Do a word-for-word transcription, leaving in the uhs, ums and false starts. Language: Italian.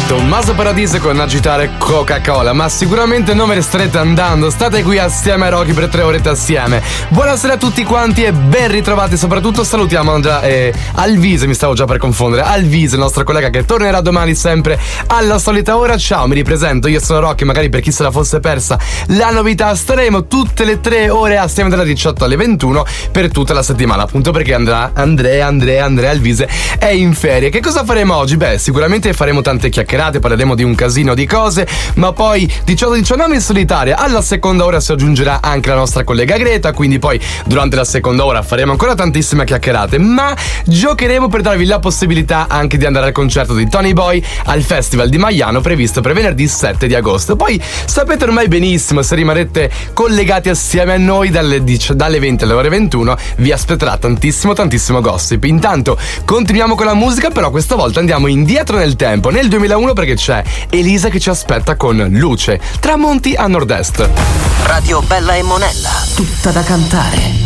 Tommaso Paradiso con Agitare Coca-Cola, ma sicuramente non ve ne starete andando, state qui assieme a Rocky per tre orette assieme. Buonasera a tutti quanti e ben ritrovati, soprattutto salutiamo già eh, Alvise, mi stavo già per confondere, Alvise, il nostro collega che tornerà domani sempre alla solita ora. Ciao, mi ripresento, io sono Rocky, magari per chi se la fosse persa la novità, staremo tutte le tre ore assieme dalle diciotto alle ventuno per tutta la settimana, appunto perché Andrea, Andrea, Andrea, Andrea Alvise è in ferie. Che cosa faremo oggi? Beh, sicuramente faremo tante chiacchierate, parleremo di un casino di cose, ma poi diciotto diciannove in solitaria. Alla seconda ora si aggiungerà anche la nostra collega Greta, quindi poi durante la seconda ora faremo ancora tantissime chiacchierate, ma giocheremo per darvi la possibilità anche di andare al concerto di Tony Boy al Festival di Maiano previsto per venerdì sette di agosto. Poi sapete ormai benissimo, se rimarrete collegati assieme a noi dalle, dalle venti alle ore ventuno vi aspetterà tantissimo tantissimo gossip. Intanto continuiamo con la musica, però questa volta andiamo indietro nel tempo, nel duemilauno, perché c'è Elisa che ci aspetta con Luce, Tramonti a nord-est. Radio Bella e Monella, tutta da cantare.